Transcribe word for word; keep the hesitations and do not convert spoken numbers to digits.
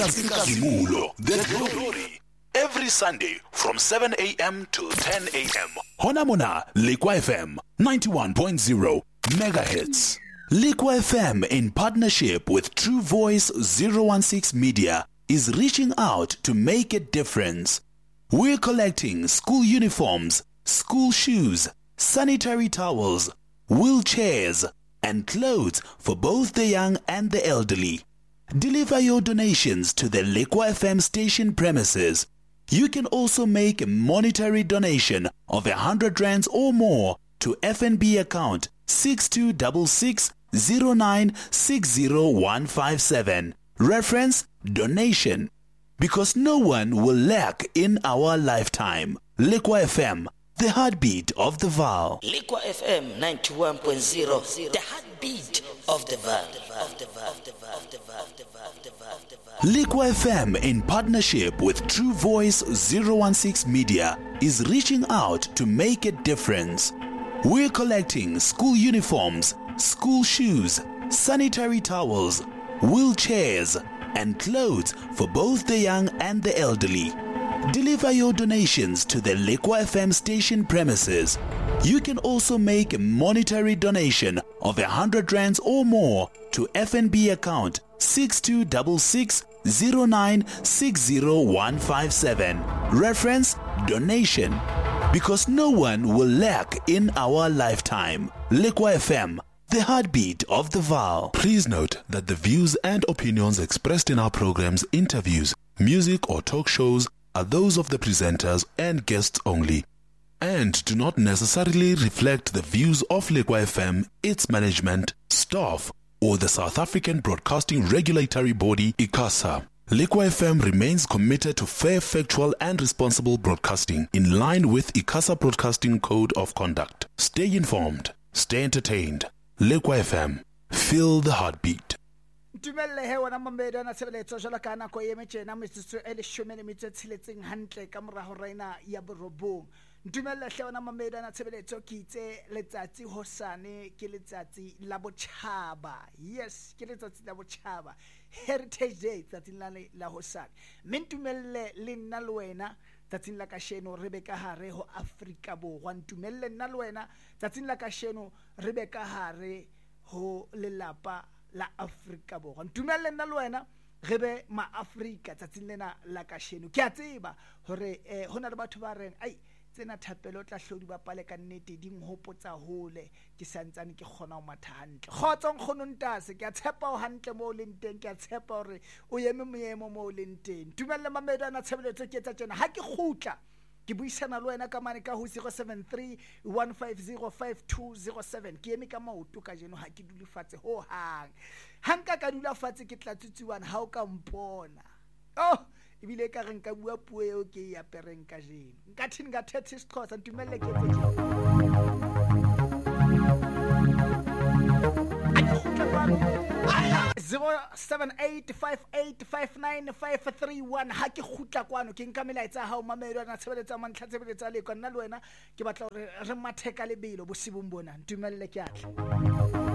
Inkazimulo, the glory. Every Sunday from seven a.m. to ten a.m. Hona Mona, Liquid F M ninety-one point zero megahertz. Liquid F M in partnership with True Voice zero one six Media is reaching out to make a difference. We're collecting school uniforms, school shoes, sanitary towels, wheelchairs, and clothes for both the young and the elderly. Deliver your donations to the Liquid F M station premises. You can also make a monetary donation of a hundred rands or more to F N B account six two six six zero nine six zero one five seven. Reference donation. Because no one will lack in our lifetime. Liquid F M, the heartbeat of the Vaal. Liquid F M ninety-one point zero, the heartbeat of the Vaal. Liquid F M in partnership with True Voice zero one six Media is reaching out to make a difference. We're collecting school uniforms, school shoes, sanitary towels, wheelchairs, and clothes for both the young and the elderly. Deliver your donations to the Liquid F M station premises. You can also make a monetary donation of a hundred rands or more to F N B account six two six six zero nine six zero one five seven. Reference donation. Because no one will lack in our lifetime. Liquid F M, the heartbeat of the Vaal. Please note that the views and opinions expressed in our programs, interviews, music or talk shows are those of the presenters and guests only, and do not necessarily reflect the views of Liquid F M, its management, staff, or the South African Broadcasting Regulatory Body, ICASA. Liquid F M remains committed to fair, factual, and responsible broadcasting in line with ICASA Broadcasting Code of Conduct. Stay informed, stay entertained. Liquid F M, feel the heartbeat. Dumelle he wana mamedo na tshebeletso jwalo ka nako e metjena metsotso e leshome le metso e tsheletseng hantle ka mora ho reina ya borobong. Dumelle he wana mamedo na tshebeletso ke itse letsatsi hosane ke letsatsi la botjhaba. Yes, ke letsatsi la botjhaba. Heritage Day tsatsing la la hosane. Mentumelle le nna le wena tsatsing la kasheno re be ka hare ho Afrika Borwa. Ntumelle nna le wena tsatsing la kasheno re be ka hare ho lelapa la Afrika Borwa. Ntumelle nna le wena re be ma Afrika tsatsing lena la kasheno. Ke a tseba hore eh hona le batho ba reng ai tsena thapelo tla hlodi ba pale ka nnete ding hopotsa hole ke santsane ke khona o matha hantle. Khotsong khono ntase ke a tshepa o hantle mo le nteng ke a tshepa hore o yeme moemo mo le nteng. Ntumelle mamedo ana tshebeletso ke etsa tjena ha ke khutla ke buisana le wena ka mane ka ho zero seven three one five zero five two zero seven ke eme ka maoto ka jeno ha ke dule fatshe ho hang hanka ka dula fatshe ke tla tsutsuwana ha o ka mpona oh ibile ka re nka bua puo eo ke ya pereng ka jeno nka thini nga thirty Xhosa ntumelle ke etse zero seven eight five eight five nine five three one ha ke khutla kwano ke nka melaetsa ha o mamelwa na tshebeletsa mantlha tshebeletsa le ka nna le wena ke batla re re matheka lebelo bosibong bona ntumelle ke atla